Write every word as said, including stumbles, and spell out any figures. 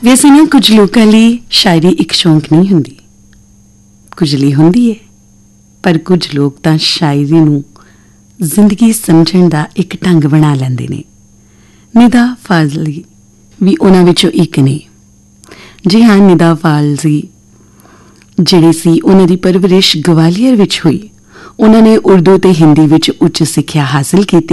ਵੈਸੇ ਨਾ ਕੁਝ ਲੋਕਾਂ ਲਈ ਸ਼ਾਇਰੀ ਇੱਕ ਸ਼ੌਂਕ ਨਹੀਂ ਹੁੰਦੀ, ਕੁਝ ਲਈ ਹੁੰਦੀ ਹੈ, ਪਰ ਕੁਝ ਲੋਕ ਤਾਂ ਸ਼ਾਇਰੀ ਨੂੰ ਜ਼ਿੰਦਗੀ ਸਮਝਣ ਦਾ ਇੱਕ ਢੰਗ ਬਣਾ ਲੈਂਦੇ ਨੇ। ਨਿਦਾ ਫਾਜ਼ਲੀ ਵੀ ਉਹਨਾਂ ਵਿੱਚੋਂ ਇੱਕ ਨੇ। ਜੀ ਹਾਂ, ਨਿਦਾ ਫਾਜ਼ਲੀ ਜਿਹੜੇ ਸੀ, ਉਹਨਾਂ ਦੀ ਪਰਵਰਿਸ਼ ਗਵਾਲੀਅਰ ਵਿੱਚ ਹੋਈ। ਉਹਨਾਂ ਨੇ ਉਰਦੂ ਤੇ ਹਿੰਦੀ ਵਿੱਚ ਉੱਚ ਸਿੱਖਿਆ ਹਾਸਲ ਕੀਤੀ।